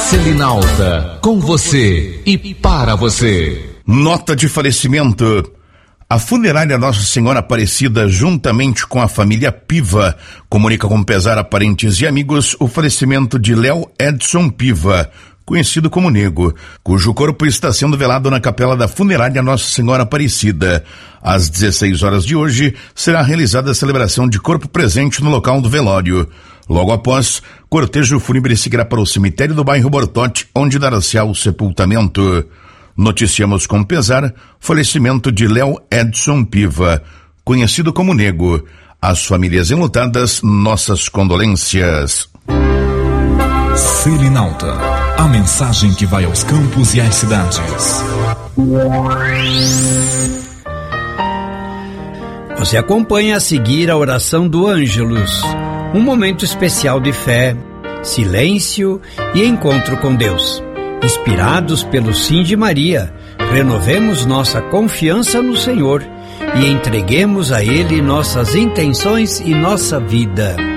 Selinalta, com você e para você. Nota de falecimento. A funerária Nossa Senhora Aparecida, juntamente com a família Piva, comunica com pesar a parentes e amigos o falecimento de Léo Edson Piva, conhecido como Nego, cujo corpo está sendo velado na capela da funerária Nossa Senhora Aparecida. Às 16 horas de hoje, será realizada a celebração de corpo presente no local do velório. Logo após, cortejo fúnebre seguirá para o cemitério do bairro Bortote, onde dará-se ao sepultamento. Noticiamos com pesar falecimento de Léo Edson Piva, conhecido como Nego. Às famílias enlutadas, nossas condolências. Selinalta, a mensagem que vai aos campos e às cidades. Você acompanha a seguir a oração do Ângelus, um momento especial de fé, silêncio e encontro com Deus. Inspirados pelo Sim de Maria, renovemos nossa confiança no Senhor e entreguemos a Ele nossas intenções e nossa vida.